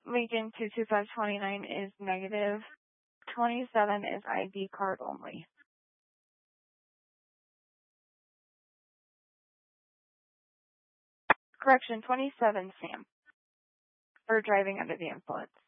Lincoln 22529 is negative. 27 is ID card only. Correction, 27, Sam. For driving under the influence.